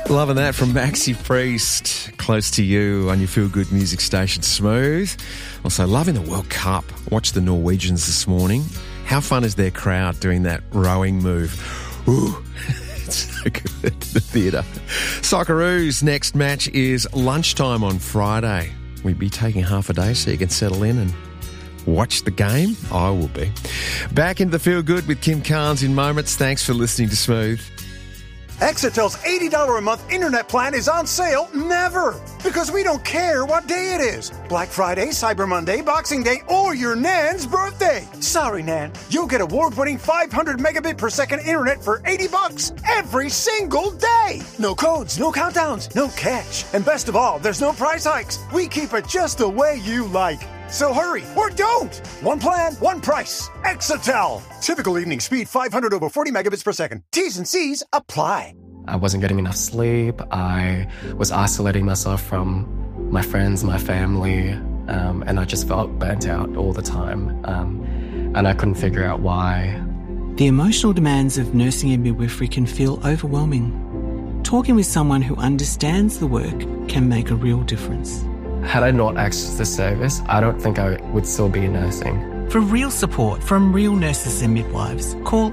Loving that from Maxi Priest, Close to You on your feel-good music station, Smooth. Also loving the World Cup. Watched the Norwegians this morning. How fun is their crowd doing that rowing move? Ooh, it's so good at the theatre. Socceroos, next match is lunchtime on Friday. We'll be taking half a day so you can settle in and watch the game. I will be. Back into the Feel Good with Kim Carnes in moments. Thanks for listening to Smooth. Exitel's $80 a month internet plan is on sale never, because we don't care what day it is. Black Friday, Cyber Monday, Boxing Day, or your Nan's birthday. Sorry, Nan. You'll get award-winning 500 megabit per second internet for $80 every single day. No codes, no countdowns, no catch. And best of all, there's no price hikes. We keep it just the way you like. So hurry, or don't! One plan, one price. Exitel. Typical evening speed, 500 over 40 megabits per second. T's and C's apply. I wasn't getting enough sleep. I was isolating myself from my friends, my family, and I just felt burnt out all the time. And I couldn't figure out why. The emotional demands of nursing and midwifery can feel overwhelming. Talking with someone who understands the work can make a real difference. Had I not accessed the service, I don't think I would still be nursing. For real support from real nurses and midwives, call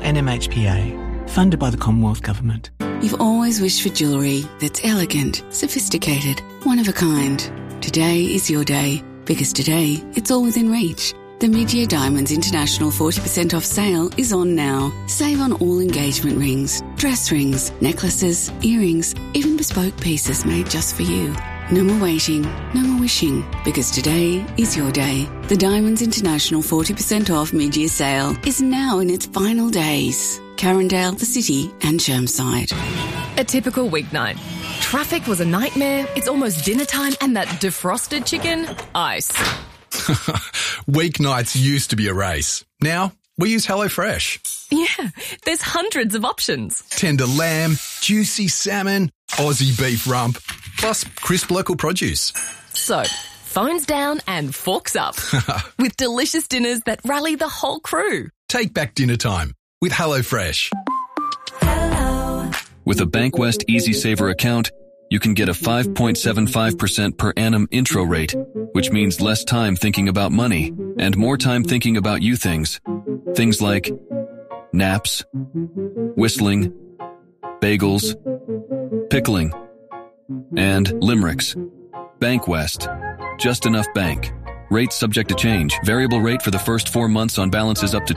NMHPA, funded by the Commonwealth Government. You've always wished for jewellery that's elegant, sophisticated, one of a kind. Today is your day, because today it's all within reach. The Mid-Year Diamonds International 40% off sale is on now. Save on all engagement rings, dress rings, necklaces, earrings, even bespoke pieces made just for you. No more waiting, no more wishing, because today is your day. The Diamonds International 40% off mid-year sale is now in its final days. Carindale, the City and Chermside. A typical weeknight. Traffic was a nightmare, it's almost dinner time, and that defrosted chicken, ice. Weeknights used to be a race. Now, we use HelloFresh. Yeah, there's hundreds of options. Tender lamb, juicy salmon, Aussie beef rump, plus crisp local produce. So, phones down and forks up. With delicious dinners that rally the whole crew. Take back dinner time with HelloFresh. Hello. With a Bankwest Easy Saver account, you can get a 5.75% per annum intro rate, which means less time thinking about money and more time thinking about you things. Things like naps, whistling, bagels, pickling, and limericks. Bankwest. Just enough bank. Rates subject to change. Variable rate for the first 4 months on balances up to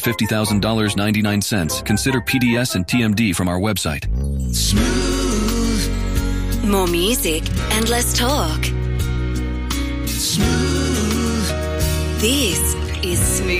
$250,000.99. Consider PDS and TMD from our website. Smooth. More music and less talk. Smooth. This is Smooth